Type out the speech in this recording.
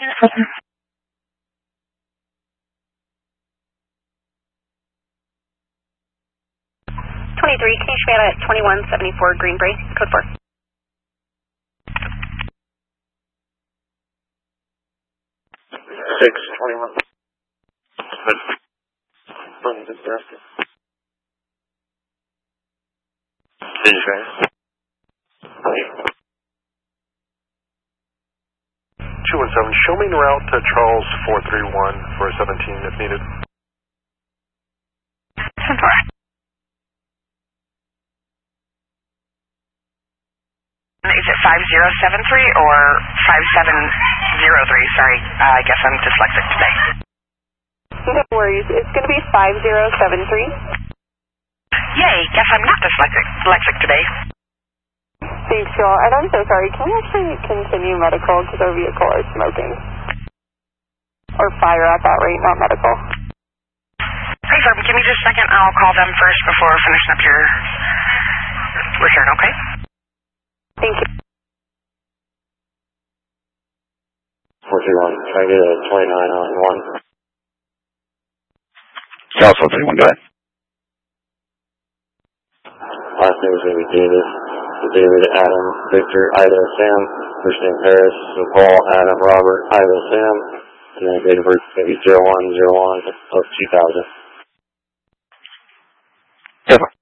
23, can you show me at 2174 Greenbrae, code 4. Six 21. Did you guys? 217, show me en route to Charles 431 for a 17 if needed. Is it 5073 or 5703? Sorry, I guess I'm dyslexic today. No worries, it's going to be 5073. Yay, guess I'm not dyslexic today. Thanks, y'all. And I'm so sorry, can we actually continue medical because our vehicle is smoking? Or fire at that rate, not medical. Hey, sir, give me just a second. I'll call them first before finishing up your return, okay? Thank you. 431, try to get a 29 on 1. Charles 431, go ahead. Last name is going to be David. So David, Adam, Victor, Ida, Sam. First name Paris, so Paul, Adam, Robert, Ida, Sam. And then date of birth is going to be 01/01 of 2000. Go for it.